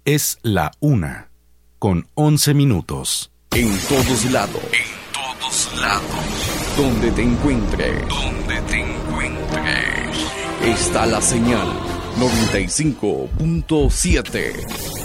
Es la 1:11. En todos lados. Donde te encuentres. Está la señal 95.7.